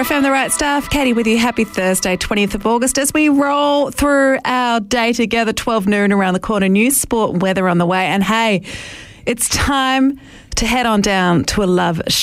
FM, the right stuff. Katie with you. Happy Thursday, 20th of August. As we roll through our day together, 12 noon around the corner, news, sport, weather on the way. And hey, it's time to head on down to a love